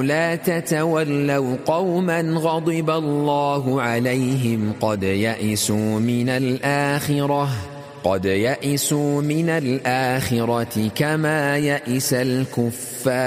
لا تتولوا قوما غضب الله عليهم قد يئسوا من الآخرة كما يئس الكفار.